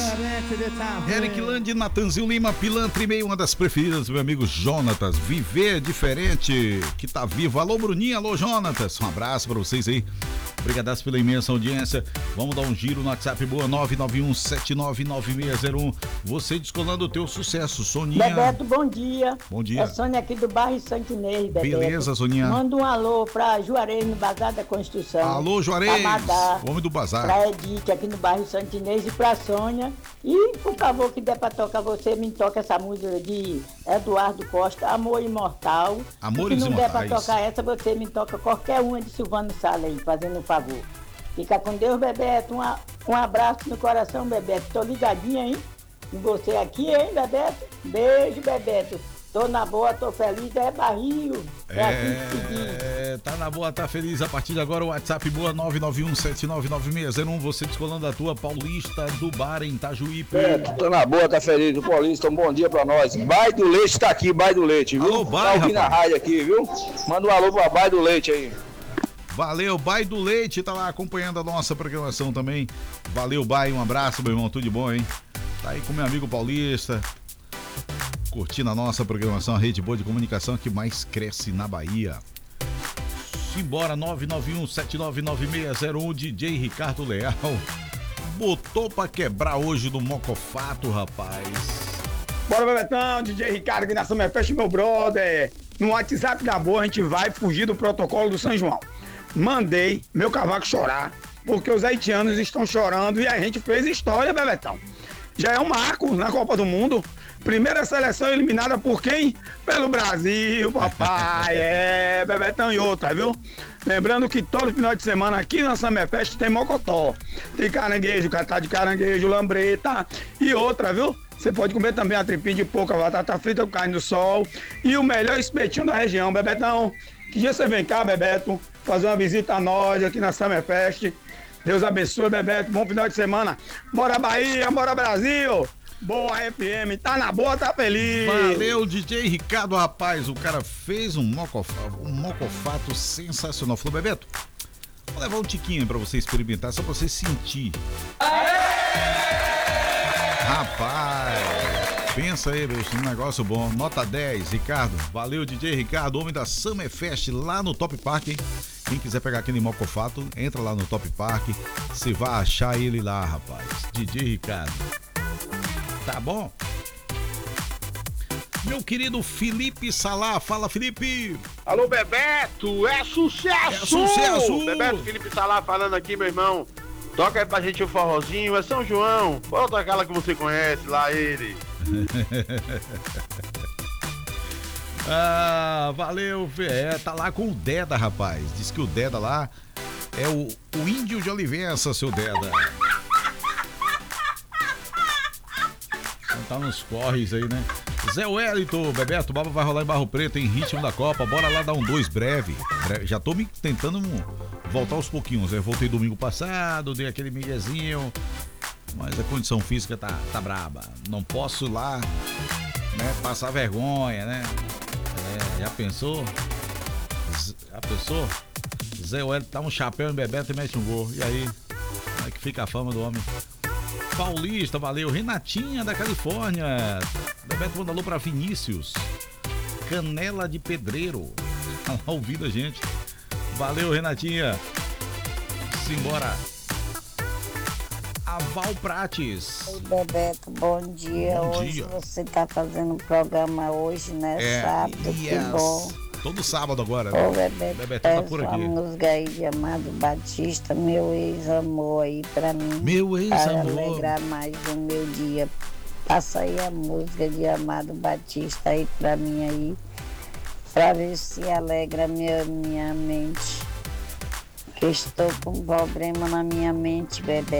Eric Lande, Natanzinho Lima, Pilantra e meio, uma das preferidas do meu amigo Jonatas. Viver diferente, que tá vivo. Alô, Bruninha, alô, Jonatas. Um abraço pra vocês aí. Obrigadaço pela imensa audiência. Vamos dar um giro no WhatsApp boa 991799601. Você descolando o teu sucesso, Soninha. Bebeto, bom dia. Bom dia. É Sônia aqui do bairro Santo Inês, Bebeto. Beleza, Soninha. Manda um alô pra Juarez no Bazar da Construção. Alô, Juarez. Amadá, Homem do Bazar. Pra Edith aqui no bairro Santo Inês e pra Sônia. E por favor, que der pra tocar, você me toca essa música de Eduardo Costa, Amor Imortal. Amores Imortais. Se não der pra tocar essa, você me toca qualquer uma de Silvano Sala aí, fazendo um favor. Fica com Deus, Bebeto. Um abraço no coração, Bebeto. Tô ligadinha, hein? Com você aqui, hein, Bebeto? Beijo, Bebeto. Tô na boa, tô feliz, é barril. Tá na boa, tá feliz. A partir de agora, o WhatsApp boa 991799601. Você descolando a tua Paulista do Bar em Itajuípe. Tô na boa, tá feliz. O Paulista, um bom dia pra nós. Bai do Leite tá aqui, Bai do Leite, viu? Alô, Bai, tá ouvindo a rádio aqui, viu? Manda um alô pra Bai do Leite aí. Valeu, Bai do Leite, tá lá acompanhando a nossa programação também. Valeu, Bai, um abraço, meu irmão, tudo de bom, hein? Tá aí com meu amigo Paulista, curtindo a nossa programação, a rede boa de comunicação que mais cresce na Bahia. Simbora, 991799601, DJ Ricardo Leal. Botou pra quebrar hoje no Mocofato, rapaz. Bora, Bebetão, DJ Ricardo aqui na Summerfest, meu brother. No WhatsApp da boa, a gente vai fugir do protocolo do São João. Mandei meu cavaco chorar, porque os haitianos estão chorando e a gente fez história, Bebetão. Já é um marco na Copa do Mundo. Primeira seleção eliminada por quem? Pelo Brasil, papai. Bebetão e outra, viu? Lembrando que todo final de semana aqui na Summerfest tem mocotó. Tem caranguejo, catá de caranguejo, lambreta e outra, viu? Você pode comer também a tripinha de porco, batata frita com carne do sol e o melhor espetinho da região, Bebetão. Que dia você vem cá, Bebeto, fazer uma visita a nós aqui na Summerfest. Deus abençoe, Bebeto. Bom final de semana. Bora Bahia, bora Brasil. Boa FM, tá na boa, tá feliz. Valeu, DJ Ricardo, rapaz. O cara fez um mocofato sensacional. Falou, Bebeto, vou levar um tiquinho pra você experimentar, só pra você sentir. Rapaz, pensa aí, bicho, um negócio bom. Nota 10, Ricardo. Valeu, DJ Ricardo, homem da Summerfest lá no Top Park, hein? Quem quiser pegar aquele mocofato, entra lá no Top Park. Você vai achar ele lá, rapaz. DJ Ricardo. Tá bom? Meu querido Felipe Salá. Fala, Felipe. Alô, Bebeto. É sucesso. É sucesso. Bebeto, Felipe Salá falando aqui, meu irmão. Toca aí pra gente o forrozinho. É São João. Bota aquela que você conhece lá, ele. Valeu. Tá lá com o Deda, rapaz. Diz que o Deda lá é o índio de Olivença, seu Deda. Tá nos corres aí, né? Zé Wellington, Bebeto, Baba vai rolar em Barro Preto, em ritmo da Copa. Bora lá dar um 2 breve. Já tô me tentando voltar aos pouquinhos. Eu voltei domingo passado, dei aquele miguezinho, mas a condição física tá braba. Não posso ir lá, né, passar vergonha, né? Já pensou? Zé Wellington tá um chapéu em Bebeto e mete um gol. E aí? Como é que fica a fama do homem? Paulista, valeu. Renatinha da Califórnia. Bebeto mandou pra Vinícius. Canela de Pedreiro. Tá lá ouvindo a gente. Valeu, Renatinha. Simbora. A Val Prates. Oi, Bebeto, bom dia. Bom hoje dia. você tá fazendo um programa hoje, né? Sábado, yes. que bom. Todo sábado agora, né? Ô, Bebeto, Bebeto tá por peço aqui. uma música aí de Amado Batista, meu ex-amor aí pra mim. Meu Para ex-amor. alegrar mais o meu dia. Passa aí a música de Amado Batista aí pra mim aí, pra ver se alegra minha mente. Que estou com um problema na minha mente, Bebeto.